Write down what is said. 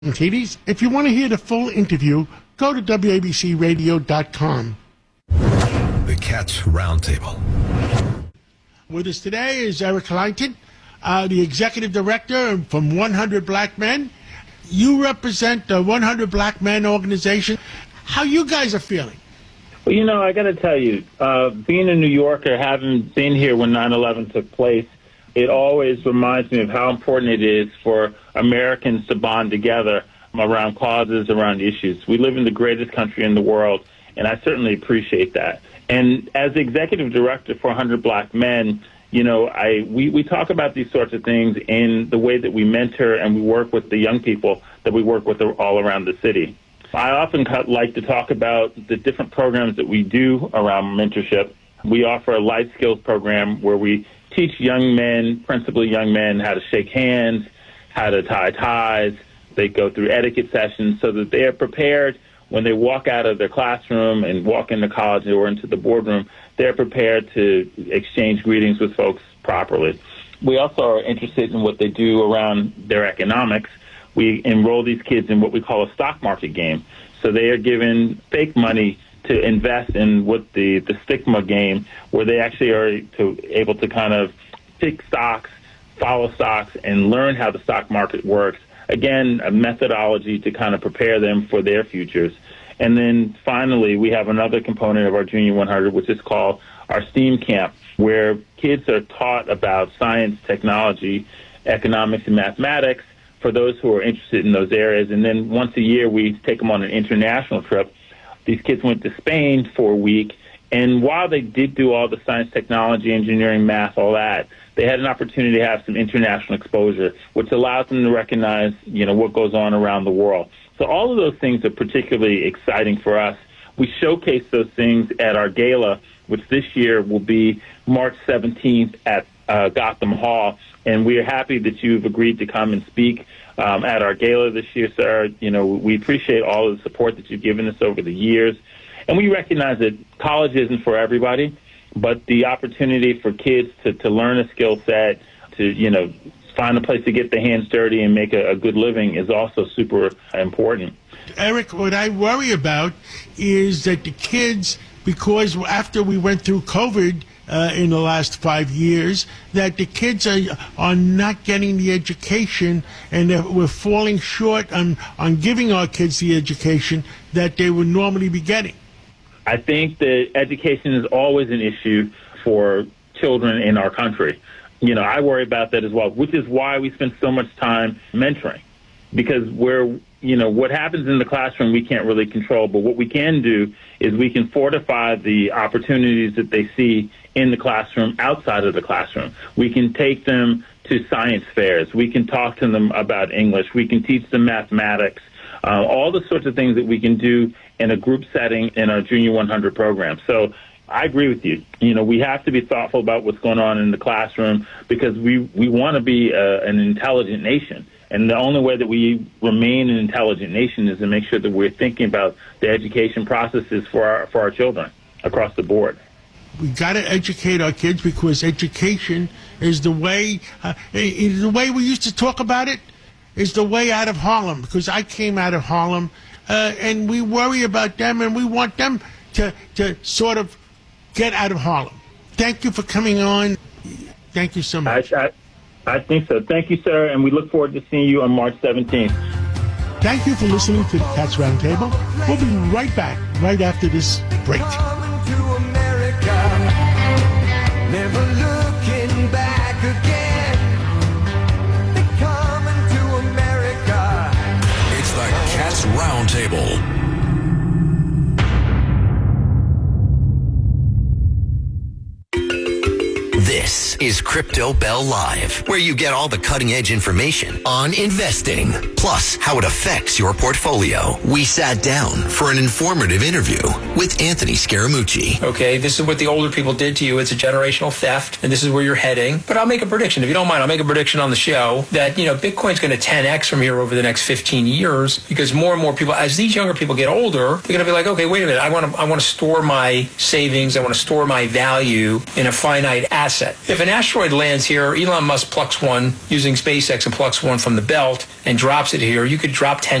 Ladies, if you want to hear the full interview, go to WABCRadio.com. The Cats Roundtable. With us today is Eric Kleinton, the executive director from 100 Black Men. You represent the 100 Black Men organization. How you guys are feeling? Well, you know, I got to tell you, being a New Yorker, having been here when 9/11 took place, it always reminds me of how important it is for Americans to bond together around causes, around issues. We live in the greatest country in the world, and I certainly appreciate that. And as the executive director for 100 Black Men, you know, we talk about these sorts of things in the way that we mentor and we work with the young people that we work with all around the city. I often like to talk about the different programs that we do around mentorship. We offer a life skills program where we teach young men, principally young men, how to shake hands, how to tie ties. They go through etiquette sessions so that they are prepared when they walk out of their classroom and walk into college or into the boardroom. They're prepared to exchange greetings with folks properly. We also are interested in what they do around their economics. We enroll these kids in what we call a stock market game. So they are given fake money to invest in what the stigma game, where they actually are able to kind of pick stocks, follow stocks, and learn how the stock market works. Again, a methodology to kind of prepare them for their futures. And then finally, we have another component of our Junior 100, which is called our STEAM camp, where kids are taught about science, technology, economics, and mathematics for those who are interested in those areas. And then once a year, we take them on an international trip. These kids went to Spain for a week, and while they did do all the science, technology, engineering, math, all that, they had an opportunity to have some international exposure, which allows them to recognize, you know, what goes on around the world. So all of those things are particularly exciting for us. We showcase those things at our gala, which this year will be March 17th at Gotham Hall, and we are happy that you've agreed to come and speak at our gala this year, sir. You know, we appreciate all of the support that you've given us over the years, and we recognize that college isn't for everybody, but the opportunity for kids to learn a skill set, to, you know, find a place to get their hands dirty and make a good living is also super important. Eric, what I worry about is that the kids, because after we went through COVID in the last 5 years, that the kids are not getting the education, and that we're falling short on giving our kids the education that they would normally be getting. I think that education is always an issue for children in our country. You know, I worry about that as well, which is why we spend so much time mentoring, because what happens in the classroom we can't really control, but what we can do is we can fortify the opportunities that they see in the classroom outside of the classroom. We can take them to science fairs. We can talk to them about English. We can teach them mathematics, all the sorts of things that we can do in a group setting in our Junior 100 program. So I agree with you. You know, we have to be thoughtful about what's going on in the classroom, because we want to be an intelligent nation. And the only way that we remain an intelligent nation is to make sure that we're thinking about the education processes for our children across the board. We got to educate our kids, because education is the way we used to talk about it, is the way out of Harlem, because I came out of Harlem, and we worry about them, and we want them to sort of get out of Harlem. Thank you for coming on. Thank you so much. I think so. Thank you, sir, and we look forward to seeing you on March 17th. Thank you for listening to the Cats Roundtable. We'll be right back right after this break. Never looking back again. They're coming to America. It's the Cats Roundtable. This is Crypto Bell Live, where you get all the cutting-edge information on investing, plus how it affects your portfolio. We sat down for an informative interview with Anthony Scaramucci. Okay, this is what the older people did to you. It's a generational theft, and this is where you're heading. But I'll make a prediction. If you don't mind, I'll make a prediction on the show that, you know, Bitcoin's going to 10x from here over the next 15 years, because more and more people, as these younger people get older, they're going to be like, okay, wait a minute, I want to store my savings, I want to store my value in a finite asset. If an asteroid lands here, Elon Musk plucks one using SpaceX and plucks one from the belt and drops it here. You could drop 10